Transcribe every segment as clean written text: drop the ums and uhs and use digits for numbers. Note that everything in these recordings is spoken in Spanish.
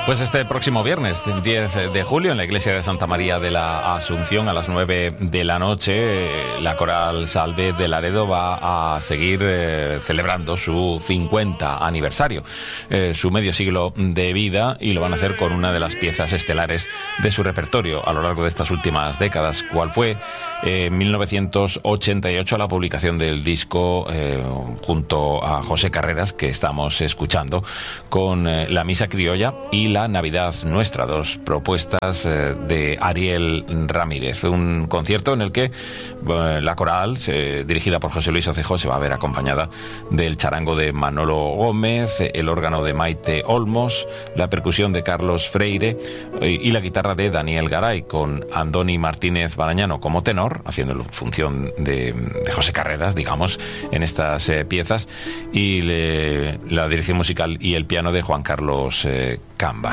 Pues este próximo viernes, 10 de julio, en la iglesia de Santa María de la Asunción, a las 9 de la noche, la Coral Salve de Laredo va a seguir celebrando su 50 aniversario, su medio siglo de vida, y lo van a hacer con una de las piezas estelares de su repertorio a lo largo de estas últimas décadas, cual fue en 1988 la publicación del disco junto a José Carreras, que estamos escuchando, con la Misa Criolla y la Navidad Nuestra, dos propuestas de Ariel Ramírez. Un concierto en el que la coral, dirigida por José Luis Ocejo, se va a ver acompañada del charango de Manolo Gómez, el órgano de Maite Olmos, la percusión de Carlos Freire y la guitarra de Daniel Garay, con Andoni Martínez Barañano como tenor, haciendo función de José Carreras, digamos, en estas piezas, y la dirección musical y el piano de Juan Carlos Cambas.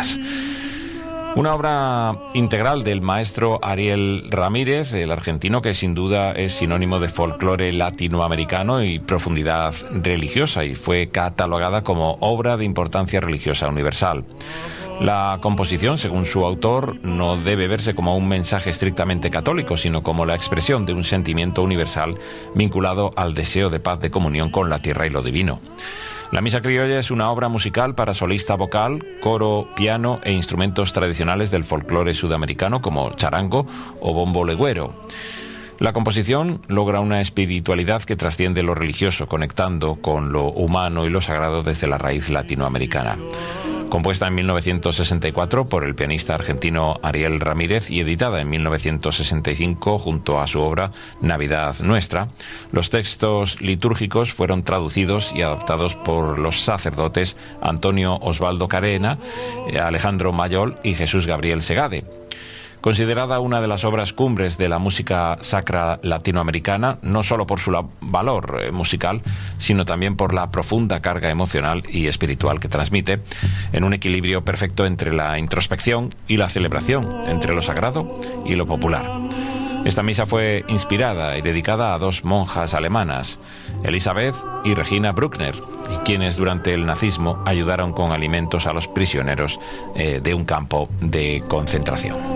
Una obra integral del maestro Ariel Ramírez, el argentino, que sin duda es sinónimo de folclore latinoamericano y profundidad religiosa, y fue catalogada como obra de importancia religiosa universal. La composición, según su autor, no debe verse como un mensaje estrictamente católico, sino como la expresión de un sentimiento universal vinculado al deseo de paz, de comunión con la tierra y lo divino. La Misa Criolla es una obra musical para solista vocal, coro, piano e instrumentos tradicionales del folclore sudamericano como charango o bombo legüero. La composición logra una espiritualidad que trasciende lo religioso, conectando con lo humano y lo sagrado desde la raíz latinoamericana. Compuesta en 1964 por el pianista argentino Ariel Ramírez y editada en 1965 junto a su obra Navidad Nuestra, los textos litúrgicos fueron traducidos y adaptados por los sacerdotes Antonio Osvaldo Carena, Alejandro Mayol y Jesús Gabriel Segade. Considerada una de las obras cumbres de la música sacra latinoamericana, no solo por su valor musical, sino también por la profunda carga emocional y espiritual que transmite, en un equilibrio perfecto entre la introspección y la celebración, entre lo sagrado y lo popular. Esta misa fue inspirada y dedicada a dos monjas alemanas, Elisabeth y Regina Bruckner, quienes durante el nazismo ayudaron con alimentos a los prisioneros de un campo de concentración.